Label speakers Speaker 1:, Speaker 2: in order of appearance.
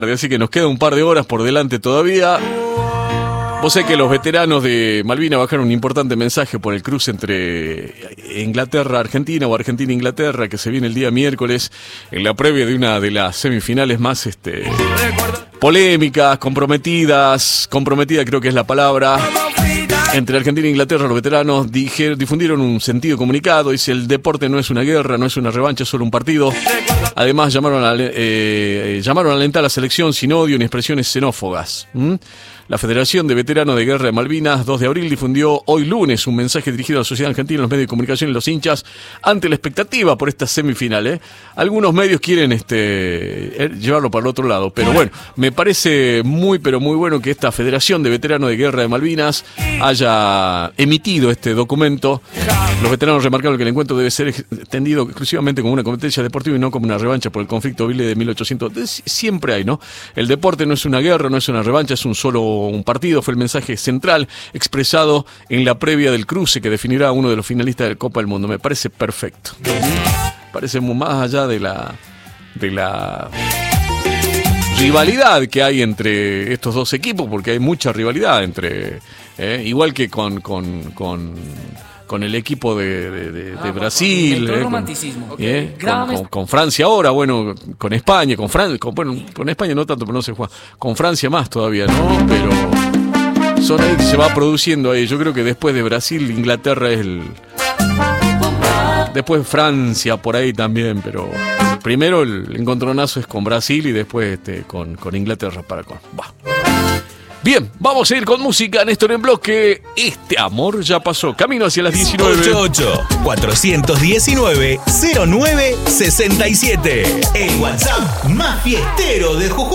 Speaker 1: Así que nos queda un par de horas por delante todavía. Vos sabés que los veteranos de Malvinas bajaron un importante mensaje por el cruce entre Inglaterra-Argentina o Argentina-Inglaterra, que se viene el día miércoles en la previa de una de las semifinales más polémicas, comprometida creo que es la palabra. Entre Argentina e Inglaterra, los veteranos difundieron un sentido comunicado. Dice: el deporte no es una guerra, no es una revancha, es solo un partido. Además, llamaron a alentar a la selección sin odio ni expresiones xenófobas. La Federación de Veteranos de Guerra de Malvinas, 2 de abril, difundió hoy lunes un mensaje dirigido a la sociedad argentina, los medios de comunicación y los hinchas ante la expectativa por esta semifinal. Algunos medios quieren llevarlo para el otro lado, pero bueno, me parece muy bueno que esta Federación de Veteranos de Guerra de Malvinas haya emitido este documento. Los veteranos remarcaron que el encuentro debe ser entendido exclusivamente como una competencia deportiva y no como una revancha por el conflicto bélico de 1800. Siempre hay, ¿no? El deporte no es una guerra, no es una revancha, es un partido. Fue el mensaje central expresado en la previa del cruce que definirá a uno de los finalistas de la Copa del Mundo. Me parece perfecto. Parece muy más allá de la rivalidad que hay entre estos dos equipos, porque hay mucha rivalidad entre igual que con el equipo de Brasil, con Francia ahora, bueno, con España, con España no tanto, pero no se juega, con Francia más todavía, ¿no? Pero son ahí que se va produciendo ahí. Yo creo que después de Brasil, Inglaterra es después Francia por ahí también, pero primero el encontronazo es con Brasil y después con Inglaterra Bien, vamos a ir con música, Néstor en bloque. Este amor ya pasó. Camino hacia las 19.
Speaker 2: 88-419-0967. El WhatsApp más fiestero de Jujuy.